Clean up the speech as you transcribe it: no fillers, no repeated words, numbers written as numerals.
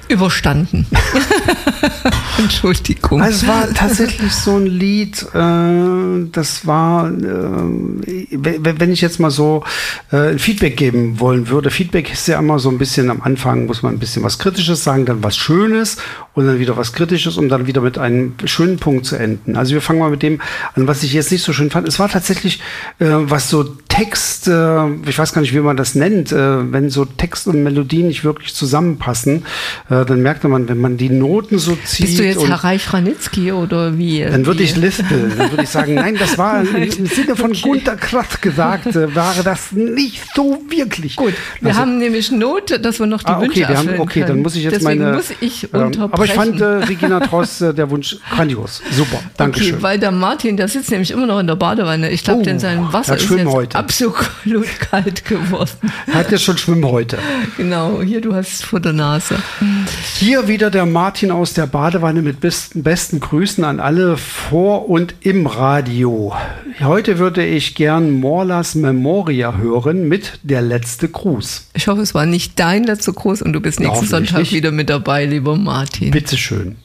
Überstanden. Entschuldigung. Also es war tatsächlich so ein Lied, das war, wenn ich jetzt mal so Feedback geben wollen würde. Feedback ist ja immer so ein bisschen, am Anfang muss man ein bisschen was Kritisches sagen, dann was Schönes und dann wieder was Kritisches, um dann wieder mit einem schönen Punkt zu enden. Also wir fangen mal mit dem an, was ich jetzt nicht so schön fand. Es war tatsächlich, was so Text, ich weiß gar nicht, wie man das nennt, wenn so Text und Melodie nicht wirklich zusammenpassen, dann merkt man, wenn man die Noten so zieht. Bist du jetzt Herr Reich-Ranitzky oder wie? Dann würde ich lispeln. Dann würde ich sagen, nein, das war im Sinne von Gunter Kratt gesagt, war das nicht so wirklich. Gut, wir haben nämlich Not, dass wir noch die Wünsche erfüllen können. Dann muss ich jetzt Deswegen muss ich unterbrechen. Aber ich fand Regina Tross, der Wunsch grandios. Super, danke schön. Okay, weil der Martin, der sitzt nämlich immer noch in der Badewanne. Ich glaube, denn sein Wasser ist jetzt heute absolut kalt geworden. Er hat ja schon Schwimmen heute. Genau, hier, du hast es vor der Nase. Hier wieder der Martin aus der Badewanne mit besten Grüßen an alle vor und im Radio. Heute würde ich gern Morlas Memoria hören mit Der letzte Gruß. Ich hoffe, es war nicht dein letzter Gruß und du bist nächsten Sonntag wieder mit dabei, lieber Martin. Bitteschön.